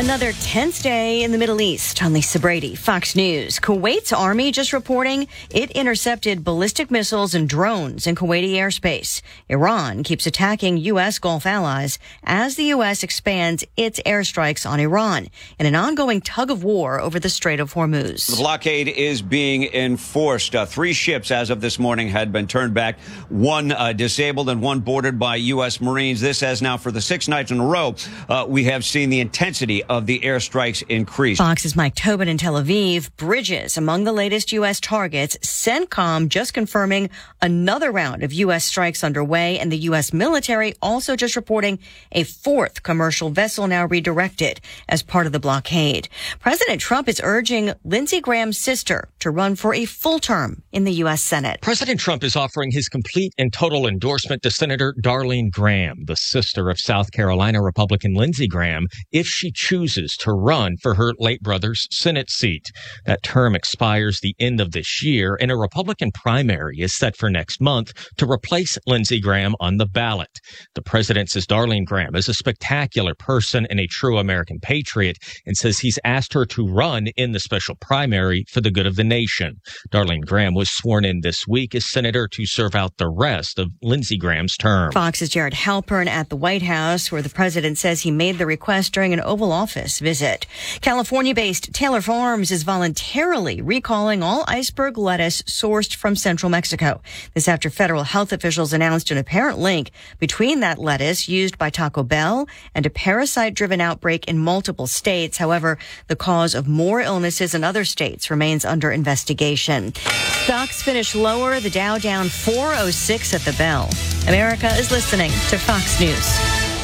Another tense day in the Middle East. I'm Lisa Brady, Fox News. Kuwait's army just reporting it intercepted ballistic missiles and drones in Kuwaiti airspace. Iran keeps attacking U.S. Gulf allies as the U.S. expands its airstrikes on Iran in an ongoing tug of war over the Strait of Hormuz. The blockade is being enforced. 3 ships as of this morning had been turned back, 1 disabled and 1 boarded by U.S. Marines. This has now for the 6th night in a row, we have seen the intensity of the airstrikes increase. Fox's Mike Tobin in Tel Aviv. Bridges among the latest U.S. targets. CENTCOM just confirming another round of U.S. strikes underway, and the U.S. military also just reporting a 4th commercial vessel now redirected as part of the blockade. President Trump is urging Lindsey Graham's sister to run for a full term in the U.S. Senate. President Trump is offering his complete and total endorsement to Senator Darlene Graham, the sister of South Carolina Republican Lindsey Graham, if she chooses to run for her late brother's Senate seat. That term expires the end of this year, and a Republican primary is set for next month to replace Lindsey Graham on the ballot. The president says Darlene Graham is a spectacular person and a true American patriot, and says he's asked her to run in the special primary for the good of the nation. Darlene Graham was sworn in this week as senator to serve out the rest of Lindsey Graham's term. Fox's Jared Halpern at the White House, where the president says he made the request during an Oval Office visit. California-based Taylor Farms is voluntarily recalling all iceberg lettuce sourced from central Mexico. This after federal health officials announced an apparent link between that lettuce used by Taco Bell and a parasite-driven outbreak in multiple states. However, the cause of more illnesses in other states remains under investigation. Stocks finish lower, the Dow down 406 at the bell. America is listening to Fox News.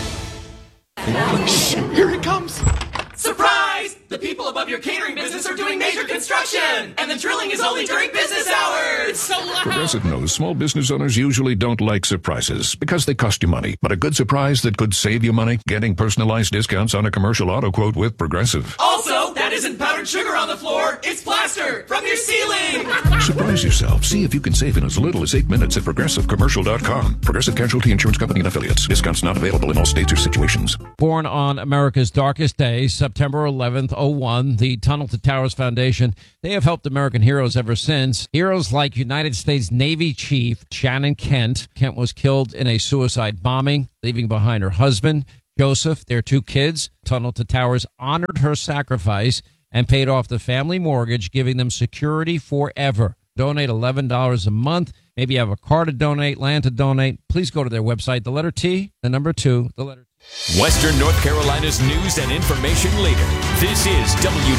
Shh, here it comes. Surprise! The people above your catering business are doing major construction, and the drilling is only during business hours. So loud. Progressive knows small business owners usually don't like surprises because they cost you money. But a good surprise that could save you money? Getting personalized discounts on a commercial auto quote with Progressive. Also, that isn't powdered sugar on the floor. It's plaster from your ceiling. Surprise yourself. See if you can save in as little as 8 minutes at ProgressiveCommercial.com. Progressive Casualty Insurance Company and Affiliates. Discounts not available in all states or situations. Born on America's darkest day, September 11th, 01, the Tunnel to Towers Foundation, they have helped American heroes ever since. Heroes like United States Navy Chief Shannon Kent. Kent was killed in a suicide bombing, leaving behind her husband, Joseph, their 2 kids. Tunnel to Towers honored her sacrifice and paid off the family mortgage, giving them security forever. Donate $11 a month. Maybe you have a car to donate, land to donate. Please go to their website, the letter T, the number 2, the letter T. Western North Carolina's news and information leader. This is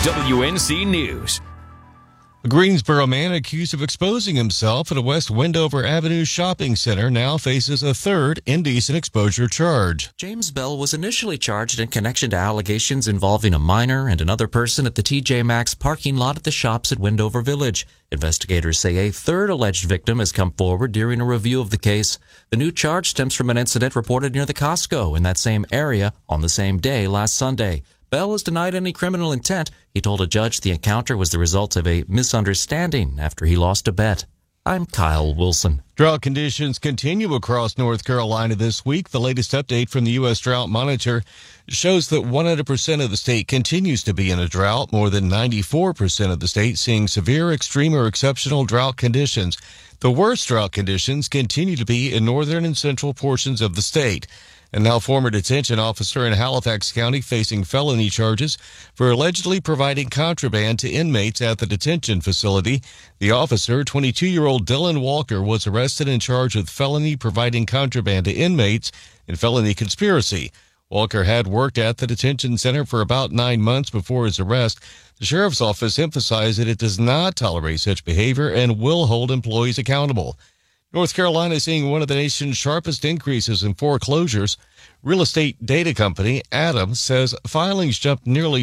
WWNC News. A Greensboro man accused of exposing himself at a West Wendover Avenue shopping center now faces a 3rd indecent exposure charge. James Bell was initially charged in connection to allegations involving a minor and another person at the TJ Maxx parking lot at the shops at Wendover Village. Investigators say a 3rd alleged victim has come forward during a review of the case. The new charge stems from an incident reported near the Costco in that same area on the same day last Sunday. Bell has denied any criminal intent. He told a judge the encounter was the result of a misunderstanding after he lost a bet. I'm Kyle Wilson. Drought conditions continue across North Carolina this week. The latest update from the U.S. Drought Monitor shows that 100% of the state continues to be in a drought. More than 94% of the state seeing severe, extreme, or exceptional drought conditions. The worst drought conditions continue to be in northern and central portions of the state. And now former detention officer in Halifax County facing felony charges for allegedly providing contraband to inmates at the detention facility. The officer, 22-year-old Dylan Walker, was arrested and charged with felony providing contraband to inmates and felony conspiracy. Walker had worked at the detention center for about 9 months before his arrest. The sheriff's office emphasized that it does not tolerate such behavior and will hold employees accountable. North Carolina is seeing one of the nation's sharpest increases in foreclosures. Real estate data company Adams says filings jumped nearly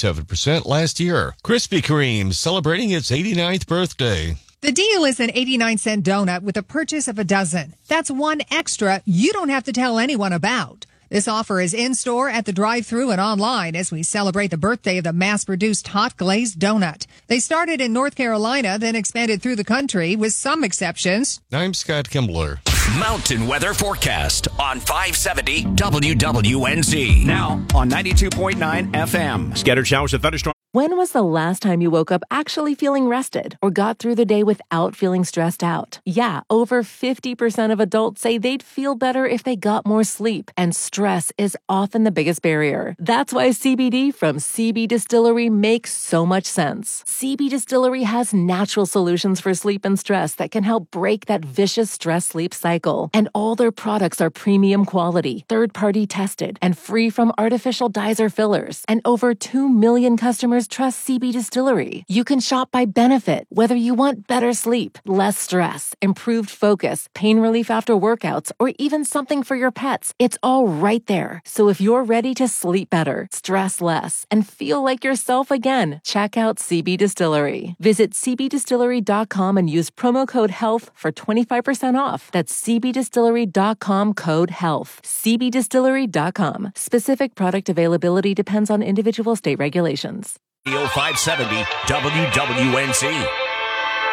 47% last year. Krispy Kreme celebrating its 89th birthday. The deal is an 89-cent donut with a purchase of a dozen. That's one extra you don't have to tell anyone about. This offer is in-store, at the drive-thru, and online as we celebrate the birthday of the mass-produced hot glazed donut. They started in North Carolina, then expanded through the country with some exceptions. I'm Scott Kimbler. Mountain weather forecast on 570 WWNZ. Now on 92.9 FM. Scattered showers and thunderstorms. When was the last time you woke up actually feeling rested or got through the day without feeling stressed out? Yeah, over 50% of adults say they'd feel better if they got more sleep, and stress is often the biggest barrier. That's why CBD from CB Distillery makes so much sense. CB Distillery has natural solutions for sleep and stress that can help break that vicious stress-sleep cycle. And all their products are premium quality, third-party tested, and free from artificial dyes or fillers. And over 2 million customers trust CB Distillery. You can shop by benefit, whether you want better sleep, less stress, improved focus, pain relief after workouts, or even something for your pets. It's all right there. So if you're ready to sleep better, stress less, and feel like yourself again, check out CB Distillery. Visit cbdistillery.com and use promo code HEALTH for 25% off. That's cbdistillery.com code HEALTH. cbdistillery.com. Specific product availability depends on individual state regulations. 570 WWNZ.